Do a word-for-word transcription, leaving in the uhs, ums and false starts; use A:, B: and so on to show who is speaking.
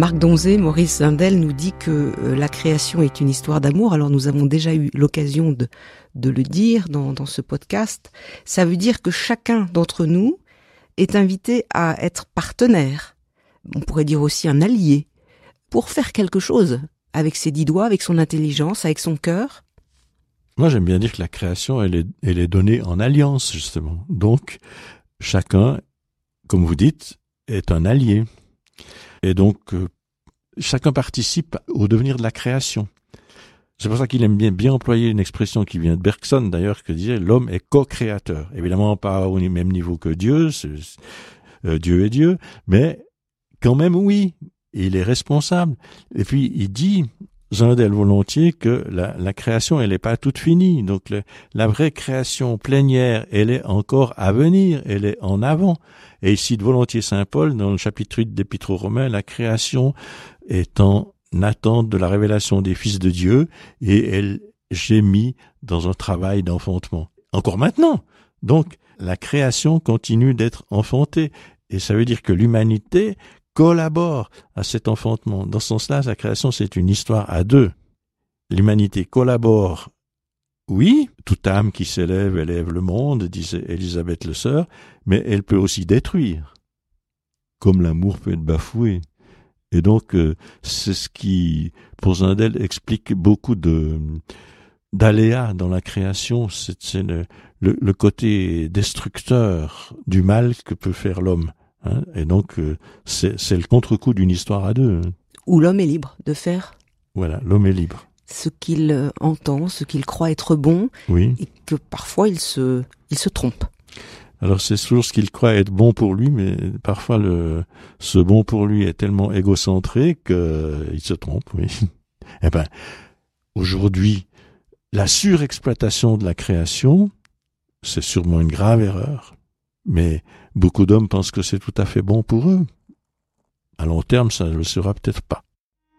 A: Marc Donzé, Maurice Zindel nous dit que la création est une histoire d'amour. Alors nous avons déjà eu l'occasion de, de le dire dans, dans ce podcast. Ça veut dire que chacun d'entre nous est invité à être partenaire, on pourrait dire aussi un allié, pour faire quelque chose avec ses dix doigts, avec son intelligence, avec son cœur.
B: Moi, j'aime bien dire que la création, elle est, elle est donnée en alliance, justement. Donc, chacun, comme vous dites, est un allié. Et donc, euh, chacun participe au devenir de la création. C'est pour ça qu'il aime bien, bien employer une expression qui vient de Bergson, d'ailleurs, que disait « l'homme est co-créateur ». Évidemment, pas au même niveau que Dieu, c'est, euh, Dieu est Dieu, mais quand même, oui, il est responsable. Et puis, il dit, Zindel volontiers, que la, la création, elle n'est pas toute finie. Donc, le, la vraie création plénière, elle est encore à venir, elle est en avant. Et il cite volontiers Saint Paul, dans le chapitre huit d'Épître aux Romains, la création est en attente de la révélation des fils de Dieu, et elle gémit dans un travail d'enfantement. Encore maintenant. Donc, la création continue d'être enfantée. Et ça veut dire que l'humanité collabore à cet enfantement. Dans ce sens-là, la création, c'est une histoire à deux. L'humanité collabore, oui, toute âme qui s'élève élève le monde, disait Élisabeth Le Sœur, mais elle peut aussi détruire, comme l'amour peut être bafoué. Et donc, euh, c'est ce qui, pour Zindel, explique beaucoup de d'aléas dans la création. C'est, c'est le, le, le côté destructeur du mal que peut faire l'homme. Hein, et donc, euh, c'est, c'est le contre-coup d'une histoire à deux. Hein.
A: Où l'homme est libre de faire.
B: Voilà, l'homme est libre.
A: Ce qu'il euh, entend, ce qu'il croit être bon,
B: oui.
A: Et que parfois il se, il se trompe.
B: Alors c'est toujours ce qu'il croit être bon pour lui, mais parfois le, ce bon pour lui est tellement égocentré qu'il se trompe, oui. Eh ben, aujourd'hui, la surexploitation de la création, c'est sûrement une grave erreur. Mais beaucoup d'hommes pensent que c'est tout à fait bon pour eux. À long terme, ça ne le sera peut-être pas.